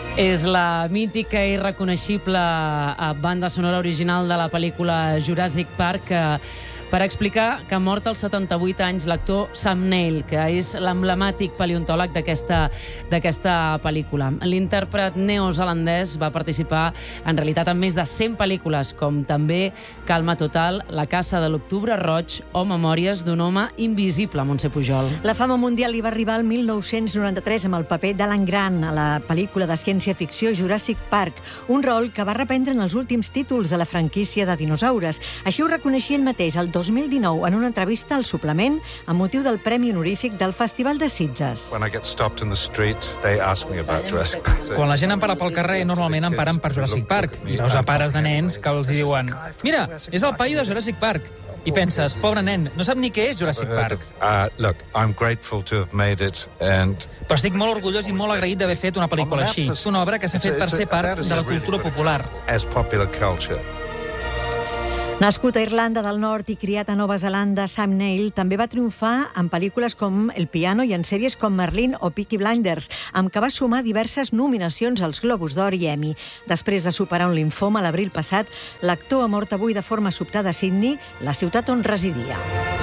És la mítica i reconeixible banda sonora original de la pel·lícula Jurassic Park, per explicar que ha mort als 78 anys l'actor Sam Neill, que és l'emblemàtic paleontòleg d'aquesta pel·lícula. L'intèrpret neozelandès va participar en realitat en més de 100 pel·lícules, com també Calma Total, La caça de l'Octubre Roig o Memòries d'un home invisible, Montse Pujol. La fama mundial li va arribar el 1993 amb el paper d'Alan Grant a la pel·lícula de ciència-ficció Jurassic Park, un rol que va reprendre en els últims títols de la franquícia de dinosaures. Així ho reconeixia ell mateix el 2019 en una entrevista al Suplement amb motiu del Premi Honorífic del Festival de Sitges. Quan la gent em para pel carrer, normalment em paren per Jurassic Park. I veus a pares de nens que els diuen «Mira, és el paio de Jurassic Park». I penses, pobre nen, no sap ni què és Jurassic Park. Però estic molt orgullós i molt agraït d'haver fet una pel·lícula així. Una obra que s'ha fet per ser part de la cultura popular. Nascut a Irlanda del Nord i criat a Nova Zelanda, Sam Neill també va triomfar en pel·lícules com El piano i en sèries com Merlin o Peaky Blinders, amb què va sumar diverses nominacions als Globus d'Or i Emmy. Després de superar un limfoma l'abril passat, l'actor ha mort avui de forma sobtada a Sydney, la ciutat on residia.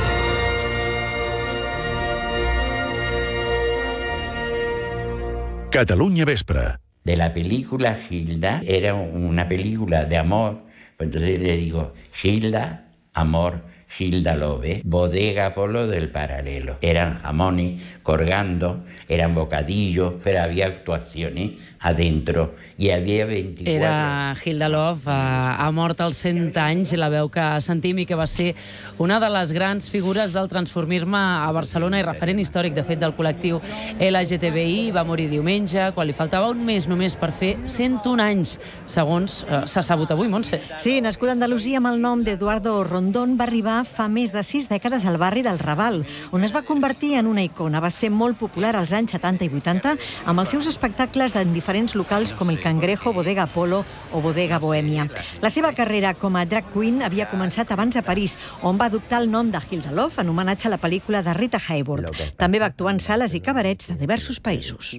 Catalunya Vespre. De la película Gilda, era una película de amor. Pues entonces le digo, Gilda, amor, Gilda Love, bodega Polo del Paralelo. Eran jamones colgando, eran bocadillos, pero había actuaciones adentro y había 24... Era Gilda Love, ha mort als 100 anys, i la veu que sentim i que va ser una de les grans figures del transformisme a Barcelona i referent històric, de fet, del col·lectiu LGTBI. Va morir diumenge, quan li faltava un mes només per fer 101 anys, segons s'ha sabut avui, Montse. Sí, nascut a Andalusia amb el nom d'Eduardo Rondón, va arribar fa més de 6 dècades al barri del Raval, on es va convertir en una icona. Va ser molt popular als anys 70 i 80 amb els seus espectacles en diferents locals com el Cangrejo, Bodega Apolo o Bodega Bohèmia. La seva carrera com a drag queen havia començat abans a París, on va adoptar el nom de Gilda Love en homenatge a la pel·lícula de Rita Hayworth. També va actuar en sales i cabarets de diversos països.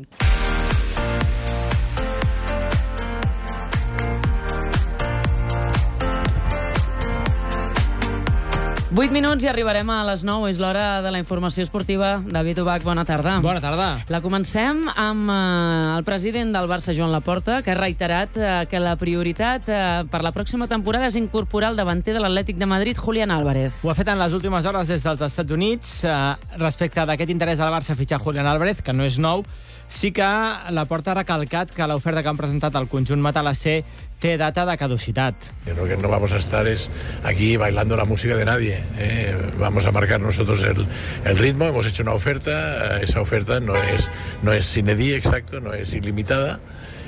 8 minuts i arribarem a les 9. És l'hora de la informació esportiva. David Ubach, bona tarda. Bona tarda. La comencem amb el president del Barça, Joan Laporta, que ha reiterat que la prioritat per la pròxima temporada és incorporar el davanter de l'Atlètic de Madrid, Julián Álvarez. Ho ha fet en les últimes hores des dels Estats Units. Respecte d'aquest interès del Barça a fitxar Julián Álvarez, que no és nou, sí que Laporta ha recalcat que l'oferta que han presentat al conjunt matalassé té data de caducitat. Lo que no vamos a estar es aquí bailando la música de nadie. Vamos a marcar nosotros el ritmo. Hemos hecho una oferta. Esa oferta no es sine die, exacto, no es ilimitada.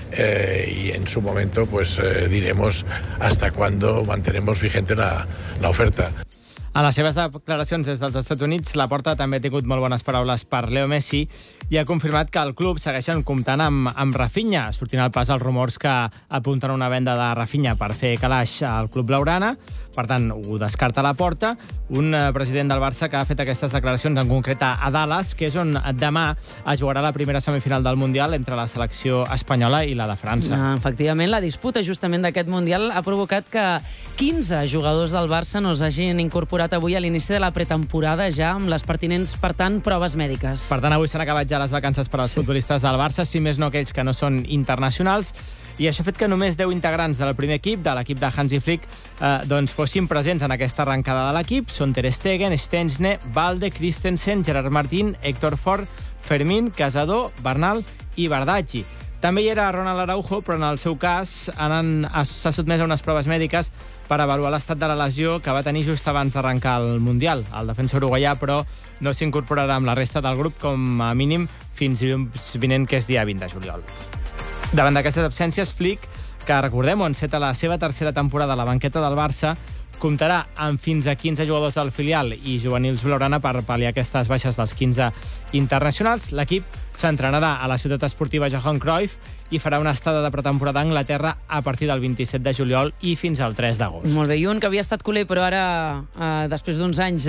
Y en su momento pues diremos hasta cuándo mantenemos vigente la oferta. A les seves declaracions des dels Estats Units, Laporta també ha tingut molt bones paraules per Leo Messi i ha confirmat que el club segueixen comptant amb Rafinha, sortint al pas els rumors que apunten una venda de Rafinha per fer calaix al club blaugrana. Per tant, ho descarta Laporta, un president del Barça que ha fet aquestes declaracions en concret a Dallas, que és on demà es jugarà la primera semifinal del Mundial entre la selecció espanyola i la de França. Efectivament, la disputa justament d'aquest Mundial ha provocat que 15 jugadors del Barça no s'hagin incorporat avui a l'inici de la pretemporada, ja amb les pertinents, per tant, proves mèdiques. Per tant, avui s'han acabat ja les vacances per als futbolistes del Barça, si més no aquells que no són internacionals, i això ha fet que només 10 integrants del primer equip, de l'equip de Hansi Flick, doncs fossin presents en aquesta arrencada de l'equip. Són Ter Stegen, Stensne, Balde, Christensen, Gerard Martín, Héctor Fort, Fermín, Casado, Bernal i Bardaggi. També hi era Ronald Araujo, però en el seu cas s'ha sotmès a unes proves mèdiques per avaluar l'estat de la lesió que va tenir just abans d'arrencar el Mundial. El defensor uruguaià, però, no s'incorporarà amb la resta del grup, com a mínim fins dilluns vinent, que és dia 20 de juliol. Davant d'aquestes absències, Flick, que recordem, on enceta la seva tercera temporada a la banqueta del Barça, comptarà amb fins a 15 jugadors del filial i juvenils blaugrana per pal·liar aquestes baixes dels 15 internacionals. L'equip s'entrenarà a la ciutat esportiva Johan Cruyff i farà una estada de pretemporada a Anglaterra a partir del 27 de juliol i fins al 3 d'agost. Molt bé, i un que havia estat culer, però ara, després d'uns anys,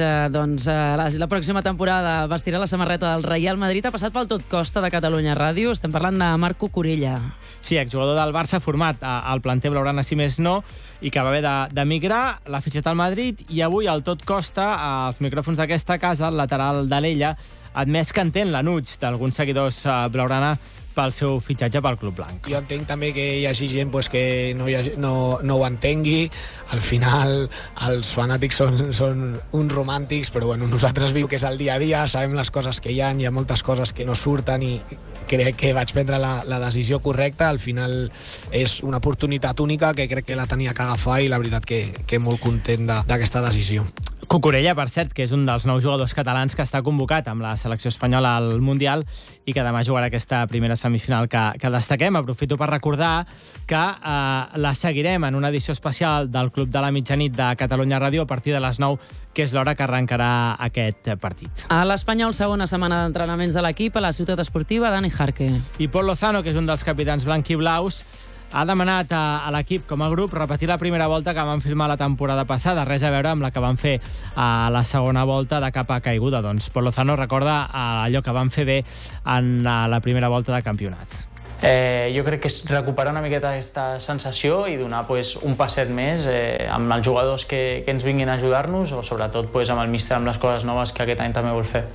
la pròxima temporada vestirà la samarreta del Real Madrid, ha passat pel Tot Costa de Catalunya Ràdio. Estem parlant de Marc Cucurella. Sí, exjugador del Barça, format al planter blaugrana, si més no, i que va haver d'emigrar, l'ha fitxat al Madrid, i avui al Tot Costa, als micròfons d'aquesta casa, el lateral de l'Ella, ha admès que entén l'enuig d'alguns seguidors blaugrana pel seu fitxatge pel Club Blanc. Jo entenc també que hi hagi gent que no ho entengui. Al final els fanàtics són uns romàntics, però bueno, nosaltres viu que és el dia a dia, sabem les coses que hi ha moltes coses que no surten i crec que vaig prendre la decisió correcta. Al final és una oportunitat única que crec que la tenia que agafar i la veritat que molt content d'aquesta decisió. Cucurella, per cert, que és un dels 9 jugadors catalans que està convocat amb la selecció espanyola al Mundial i que demà jugarà aquesta primera semifinal que destaquem. Aprofito per recordar que la seguirem en una edició especial del Club de la Mitjanit de Catalunya Ràdio a partir de les 9, que és l'hora que arrencarà aquest partit. A l'Espanyol, segona setmana d'entrenaments de l'equip a la ciutat esportiva Dani Jarque. I Pol Lozano, que és un dels capitans blanquiblaus, ha demanat a l'equip com a grup repetir la primera volta que van filmar la temporada passada, res a veure amb la que van fer a la segona volta de capa caiguda. Doncs Pol Lozano recorda allò que van fer bé en la primera volta de campionat. Jo crec que és recuperar una miqueta aquesta sensació i donar un passet més amb els jugadors que ens vinguin a ajudar-nos o sobretot amb el míster, amb les coses noves que aquest any també vol fer.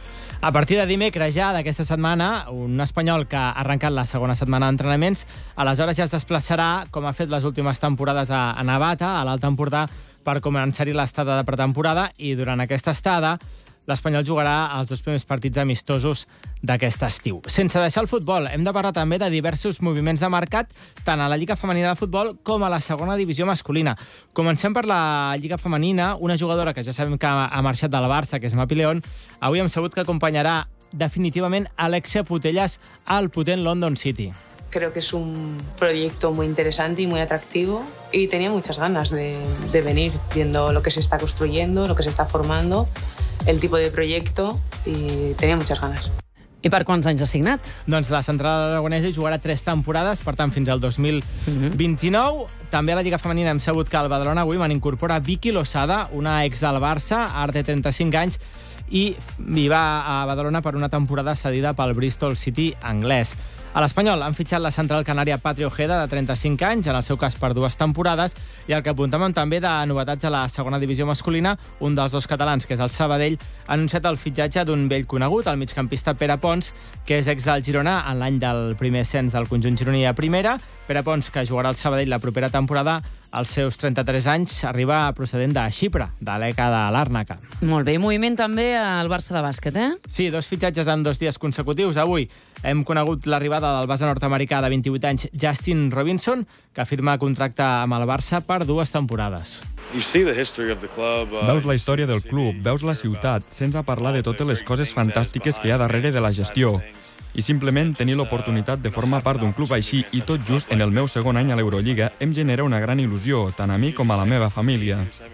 A partir de dimecres ja d'aquesta setmana, un espanyol que ha arrencat la segona setmana d'entrenaments, aleshores ja es desplaçarà, com ha fet les últimes temporades a Navata, a l'Alt Empordà, per començar-hi l'estada de pretemporada, i durant aquesta estada l'Espanyol jugarà els 2 primers partits amistosos d'aquest estiu. Sense deixar el futbol, hem de parlar també de diversos moviments de mercat, tant a la Lliga Femenina de Futbol com a la segona divisió masculina. Comencem per la Lliga Femenina, una jugadora que ja sabem que ha marxat del Barça, que és Mapi León. Avui hem sabut que acompanyarà definitivament Alexia Putellas al potent London City. Creo que es un proyecto muy interesante y muy atractivo y tenía muchas ganas de venir viendo lo que se está construyendo, lo que se está formando, el tipo de proyecto y tenía muchas ganas. I per quants anys ha signat? Doncs la central aragonesa hi jugarà 3 temporades, per tant, fins al 2029. També a la Lliga Femenina hem sabut que al Badalona Women incorpora Vicky Losada, una ex del Barça, ara té 35 anys, i va a Badalona per una temporada cedida pel Bristol City anglès. A l'Espanyol han fitxat la central canària Patri Ojeda, de 35 anys, en el seu cas per 2 temporades, i el que apuntàvem també de novetats a la segona divisió masculina, un dels 2 catalans, que és el Sabadell, ha anunciat el fitxatge d'un vell conegut, el migcampista Pere Pons, que és ex del Girona en l'any del primer ascens del conjunt gironí a primera. Pere Pons, que jugarà al Sabadell la propera temporada, als seus 33 anys, arriba procedent de Xipre, de l'ECA de l'Àrnaca. Molt bé, i moviment també al Barça de bàsquet, Sí, 2 fitxatges en 2 dies consecutius. Avui hem conegut l'arribada del base nord-americà de 28 anys, Justin Robinson, que firma contracte amb el Barça per 2 temporades. Veus la història del club, veus la ciutat, sense parlar de totes les coses fantàstiques que hi ha darrere de la gestió. I simplement tenir l'oportunitat de formar part d'un club així i tot just en el meu segon any a l'Eurolliga em genera una gran il·lusió, tant a mi com a la meva família.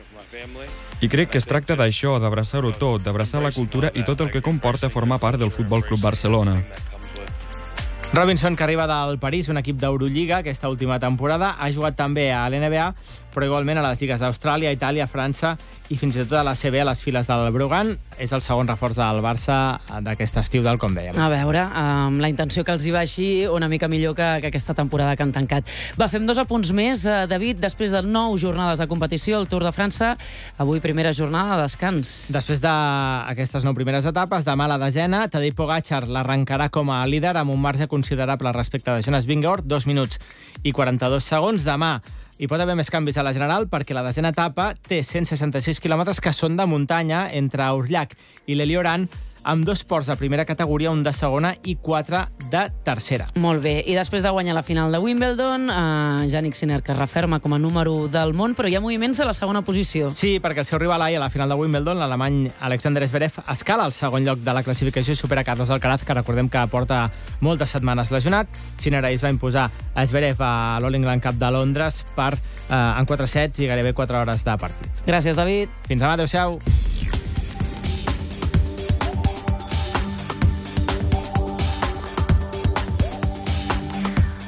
I crec que es tracta d'això, d'abraçar-ho tot, d'abraçar la cultura i tot el que comporta formar part del Futbol Club Barcelona. Robinson, que arriba del París, un equip d'Eurolliga aquesta última temporada, ha jugat també a l'NBA, però igualment a les lligues d'Austràlia, Itàlia, França i fins i tot a la CB, a les files del Brogan. És el segon reforç del Barça d'aquest estiu, del com dèiem. A veure, amb la intenció que els hi vagi una mica millor que aquesta temporada que han tancat. Va, fem 2 apunts més. David, després de 9 jornades de competició al Tour de França, avui primera jornada de descans. Després d'aquestes 9 primeres etapes, demà la 10a, Tadej Pogačar l'arrencarà com a líder amb un marge considerable respecte de Jonas Vingegaard, 2 minuts i 42 segons. Demà hi pot haver més canvis a la general perquè la 10a etapa té 166 quilòmetres que són de muntanya entre Urllac i l'Elioran, amb 2 ports de primera categoria, un de segona i 4 de tercera. Molt bé. I després de guanyar la final de Wimbledon, Jannik Sinner, que es referma com a número 1 del món, però hi ha moviments a la segona posició. Sí, perquè el seu rival ahir a la final de Wimbledon, l'alemany Alexander Zverev, escala al segon lloc de la classificació i supera Carlos Alcaraz, que recordem que porta moltes setmanes lesionat. Sinner ahir es va imposar a Zverev a l'All England Cup de Londres en 4 sets i gairebé 4 hores de partit. Gràcies, David. Fins demà, adéu-siau.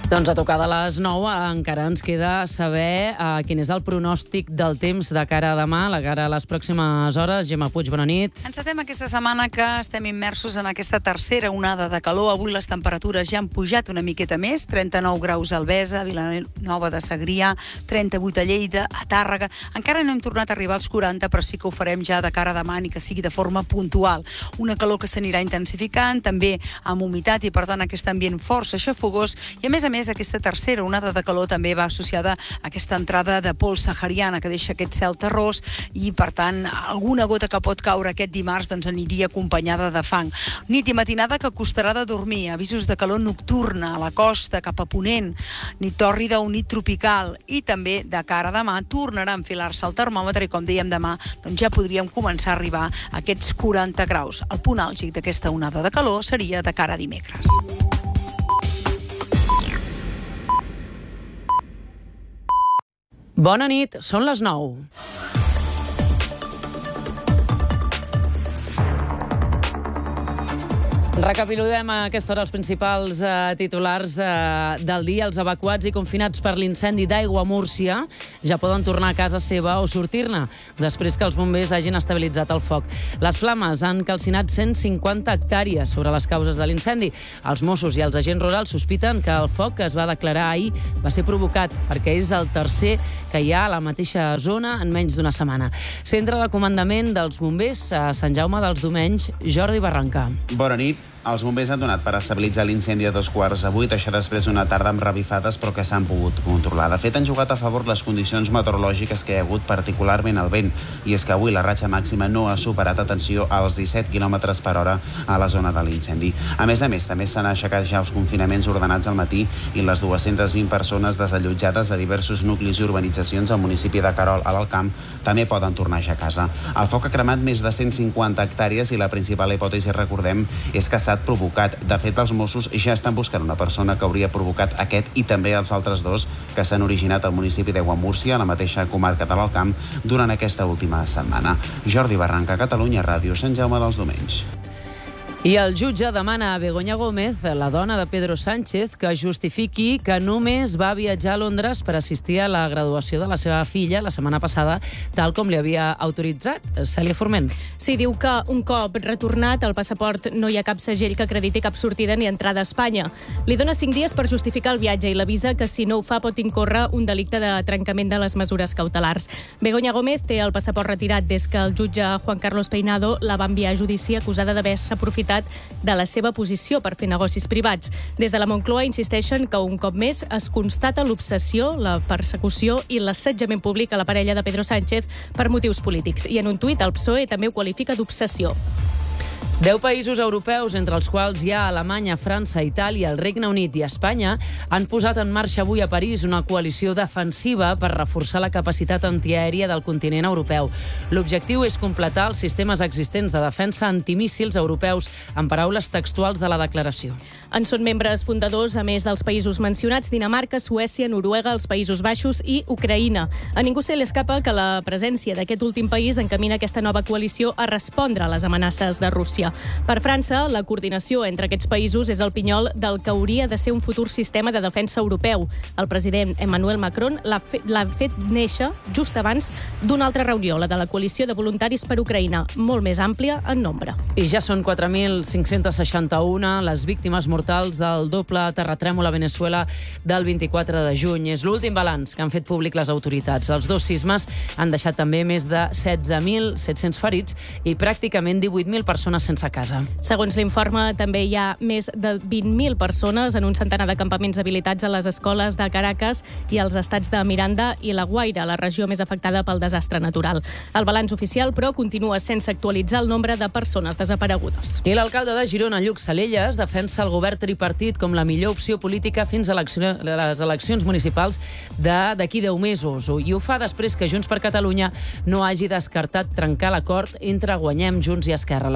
Doncs a tocar de les 9 encara ens queda saber quin és el pronòstic del temps de cara a demà, de cara a les pròximes hores. Gemma Puig, bona nit. Encetem aquesta setmana que estem immersos en aquesta tercera onada de calor. Avui les temperatures ja han pujat una miqueta més, 39 graus a Albesa, a Vilanova de Segrià, 38 a Lleida, a Tàrrega. Encara no hem tornat a arribar als 40, però sí que ho farem ja de cara a demà, ni que sigui de forma puntual. Una calor que s'anirà intensificant, també amb humitat i, per tant, aquest ambient força xafogós. I, a més, aquesta tercera onada de calor també va associada a aquesta entrada de pols sahariana que deixa aquest cel terrós i, per tant, alguna gota que pot caure aquest dimarts doncs aniria acompanyada de fang. Nit i matinada que costarà de dormir, avisos de calor nocturna a la costa, cap a Ponent, nit tòrrida o nit tropical, i també de cara a demà tornarà a enfilar-se el termòmetre i, com dèiem, demà doncs ja podríem començar a arribar a aquests 40 graus. El punt àlgid d'aquesta onada de calor seria de cara a dimecres. Bona nit, són les 9. Recapitulem a aquesta hora els principals titulars del dia. Els evacuats i confinats per l'incendi d'aigua a Múrcia ja poden tornar a casa seva o sortir-ne després que els bombers hagin estabilitzat el foc. Les flames han calcinat 150 hectàrees sobre les causes de l'incendi. Els Mossos i els agents rurals sospiten que el foc que es va declarar ahir va ser provocat perquè és el tercer que hi ha a la mateixa zona en menys d'una setmana. Centre de comandament dels bombers a Sant Jaume dels Domenys, Jordi Barranca. Bona nit. Els bombers han donat per estabilitzar l'incendi a 7:15, això després d'una tarda amb revifades però que s'han pogut controlar. De fet, han jugat a favor les condicions meteorològiques que hi ha hagut, particularment el vent, i és que avui la ratxa màxima no ha superat, atenció, als 17 km per hora a la zona de l'incendi. A més, també s'han aixecat ja els confinaments ordenats al matí i les 220 persones desallotjades de diversos nuclis i urbanitzacions al municipi de Querol, a l'Alt Camp, també poden tornar ja a casa. El foc ha cremat més de 150 hectàrees i la principal hipòtesi, recordem, és que ha estat provocat. De fet, els Mossos ja estan buscant una persona que hauria provocat aquest i també els altres dos que s'han originat al municipi d'Aiguamúrcia, a la mateixa comarca de l'Alt Camp, durant aquesta última setmana. Jordi Barranca, Catalunya Ràdio, Sant Jaume dels Domenys. I el jutge demana a Begoña Gómez, la dona de Pedro Sánchez, que justifiqui que només va viatjar a Londres per assistir a la graduació de la seva filla la setmana passada, tal com li havia autoritzat. Cèlia Forment. Sí, diu que un cop retornat al passaport no hi ha cap segell que acrediti cap sortida ni entrada a Espanya. Li dona 5 dies per justificar el viatge i l'avisa que si no ho fa pot incórrer un delicte de trencament de les mesures cautelars. Begoña Gómez té el passaport retirat des que el jutge Juan Carlos Peinado la va enviar a judici acusada d'haver-se aprofitat de la seva posició per fer negocis privats. Des de la Moncloa insisteixen que un cop més es constata l'obsessió, la persecució i l'assetjament públic a la parella de Pedro Sánchez per motius polítics. I en un tuit el PSOE també ho qualifica d'obsessió. 10 països europeus, entre els quals hi ha Alemanya, França, Itàlia, el Regne Unit i Espanya, han posat en marxa avui a París una coalició defensiva per reforçar la capacitat antiaèria del continent europeu. L'objectiu és completar els sistemes existents de defensa antimíssils europeus, en paraules textuals de la declaració. En són membres fundadors, a més dels països mencionats, Dinamarca, Suècia, Noruega, els Països Baixos i Ucraïna. A ningú se li escapa que la presència d'aquest últim país encamina aquesta nova coalició a respondre a les amenaces de Rússia. Per França, la coordinació entre aquests països és el pinyol del que hauria de ser un futur sistema de defensa europeu. El president Emmanuel Macron l'ha fet néixer just abans d'una altra reunió, la de la coalició de voluntaris per Ucraïna, molt més àmplia en nombre. I ja són 4.561 les víctimes mortals del doble terratrèmol a Venezuela del 24 de juny. És l'últim balanç que han fet públic les autoritats. Els dos sismes han deixat també més de 16.700 ferits i pràcticament 18.000 persones sense casa. Segons l'informe, també hi ha més de 20.000 persones en un centenar de campaments habilitats a les escoles de Caracas i als estats de Miranda i La Guaira, la regió més afectada pel desastre natural. El balanç oficial, però, continua sense actualitzar el nombre de persones desaparegudes. I l'alcalde de Girona, Lluc Salellas, defensa el govern tripartit com la millor opció política fins a les eleccions municipals d'aquí 10 mesos. I ho fa després que Junts per Catalunya no hagi descartat trencar l'acord entre Guanyem, Junts i Esquerra. La sessió plenària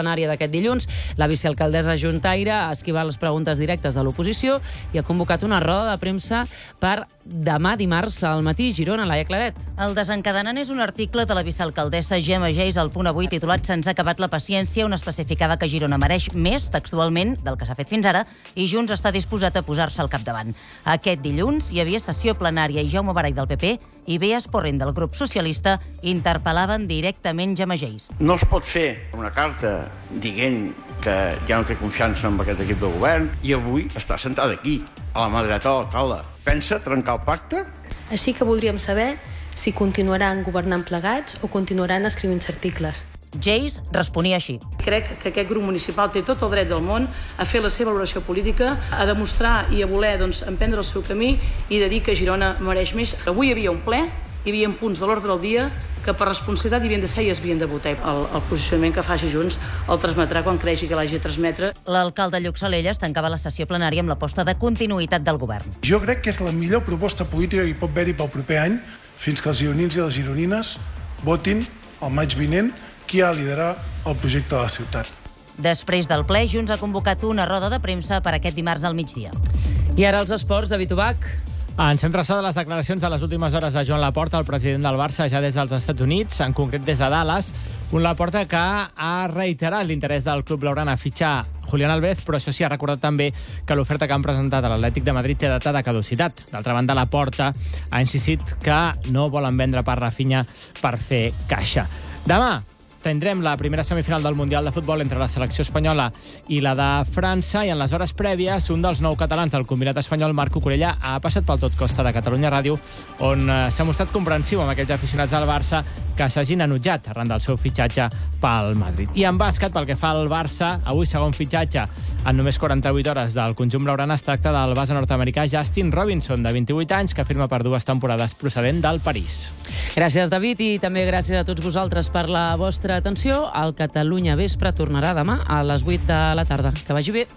plenària d'aquest dilluns. La vicealcaldessa juntaire ha esquivat les preguntes directes de l'oposició i ha convocat una roda de premsa per demà dimarts al matí. Girona, Laia Claret. El desencadenant és un article de la vicealcaldessa Gemma Geis al Punt Avui titulat "Se'ns ha acabat la paciència", on especificava que Girona mereix més, textualment, del que s'ha fet fins ara, i Junts està disposat a posar-se al capdavant. Aquest dilluns hi havia sessió plenària i Jaume Baray del PP i Bea Esporrent del grup socialista interpel·laven directament Gemma Geis. No es pot fer una carta dient que ja no té confiança en aquest equip de govern i avui està sentat aquí, a la mà dreta de l'alcalde. Pensa trencar el pacte? Així que voldríem saber si continuaran governant plegats o continuaran escrivint articles. Geis responia així. Crec que aquest grup municipal té tot el dret del món a fer la seva valoració política, a demostrar i a voler emprendre el seu camí i de dir que Girona mereix més. Avui hi havia un ple, hi havia punts de l'ordre del dia que per responsabilitat hi havien de ser i es havien de votar. El posicionament que faci Junts el transmetrà quan creixi que l'hagi de transmetre. L'alcalde Lluc Salelles tancava la sessió plenària amb l'aposta de continuïtat del govern. Jo crec que és la millor proposta política que hi pot haver-hi pel proper any fins que els gironins i les gironines votin el maig vinent qui ha de liderar el projecte de la ciutat. Després del ple, Junts ha convocat una roda de premsa per aquest dimarts al migdia. I ara els esports, David Ubach. Ens fem ressò de les declaracions de les últimes hores de Joan Laporta, el president del Barça, ja des dels Estats Units, en concret des de Dallas. Un Laporta que ha reiterat l'interès del club blaugrana a fitxar Julián Álvarez, però això sí, ha recordat també que l'oferta que han presentat a l'Atlètic de Madrid té data de caducitat. D'altra banda, Laporta ha insistit que no volen vendre per Rafinha per fer caixa. Demà tindrem la primera semifinal del Mundial de Futbol entre la selecció espanyola i la de França, i en les hores prèvies un dels 9 catalans del combinat espanyol, Marc Cucurella, ha passat pel Tot Costa de Catalunya Ràdio, on s'ha mostrat comprensiu amb aquells aficionats del Barça que s'hagin enutjat arran del seu fitxatge pel Madrid. I en bàsquet, pel que fa al Barça, avui segon fitxatge en només 48 hores del conjunt blaugrana. Es tracta del base nord-americà Justin Robinson, de 28 anys, que firma per 2 temporades procedent del París. Gràcies, David, i també gràcies a tots vosaltres per la vostra atenció. El Catalunya Vespre tornarà demà a les 8 de la tarda. Que vagi bé.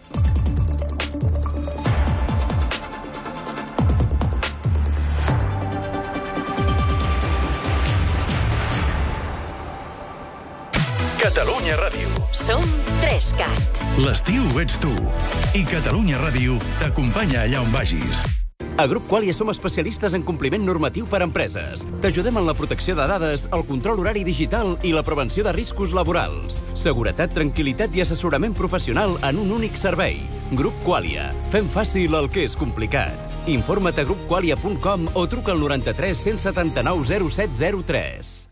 Catalunya Ràdio. Som 3CAT. L'estiu ets tu. I Catalunya Ràdio t'acompanya allà on vagis. A Grup Qualia som especialistes en compliment normatiu per a empreses. T'ajudem en la protecció de dades, el control horari digital i la prevenció de riscos laborals. Seguretat, tranquil·litat i assessorament professional en un únic servei. Grup Qualia. Fem fàcil el que és complicat. Informa't a grupqualia.com o truca al 93 179 0703.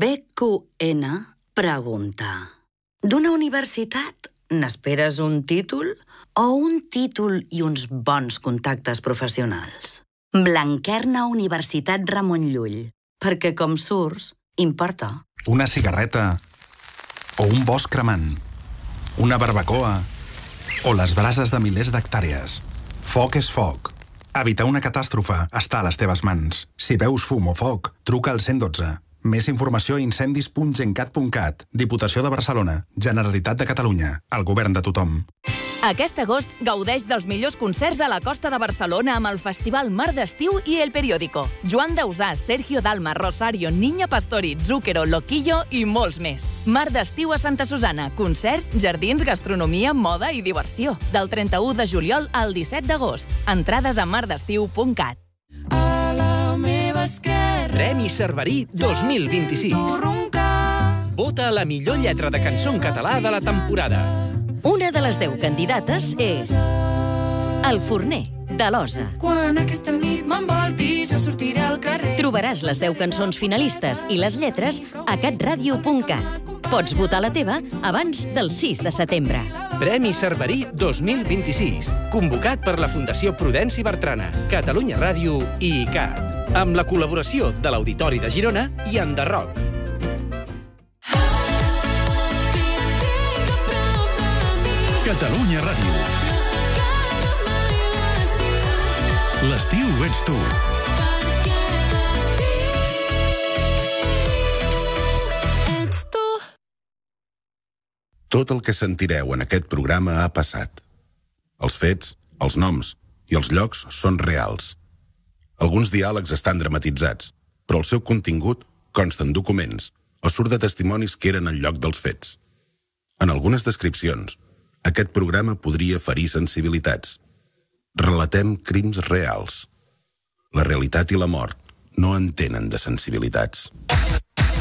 BQN pregunta: d'una universitat n'esperes un títol o un títol i uns bons contactes professionals? Blanquerna Universitat Ramon Llull, perquè com surts, importa. Una cigarreta o un bosc cremant, una barbacoa o les brases de milers d'hectàrees. Foc és foc. Evitar una catàstrofe està a les teves mans. Si veus fum o foc, truca al 112. Més informació a incendis.gencat.cat. Diputació de Barcelona. Generalitat de Catalunya. El govern de tothom. Aquest agost gaudeix dels millors concerts a la costa de Barcelona amb el Festival Mar d'Estiu i El Periódico. Joan Dausà, Sergio Dalma, Rosario, Niña Pastori, Zúquero, Loquillo i molts més. Mar d'Estiu a Santa Susana. Concerts, jardins, gastronomia, moda i diversió. Del 31 de juliol al 17 d'agost. Entrades a mardestiu.cat. A la meva esquerra. Premi Cerverí 2026. Vota a la millor lletra de cançó en català de la temporada. Una de les 10 candidates és El Forner, de l'Osa. Quan aquesta nit m'envolti, jo sortiré al carrer. Trobaràs les 10 cançons finalistes i les lletres a catradio.cat. Pots votar la teva abans del 6 de setembre. Premi Cerverí 2026. Convocat per la Fundació Prudenci Bertrana, Catalunya Ràdio i ICAT. Amb la col·laboració de l'Auditori de Girona i Enderroc. Catalunya Ràdio. L'estiu ets tu. Tot el que sentireu en aquest programa ha passat. Els fets, els noms i els llocs són reals. Alguns diàlegs estan dramatitzats, però el seu contingut consta en documents o surt de testimonis que eren al lloc dels fets. En algunes descripcions, aquest programa podria ferir sensibilitats. Relatem crims reals. La realitat i la mort no entenen de sensibilitats.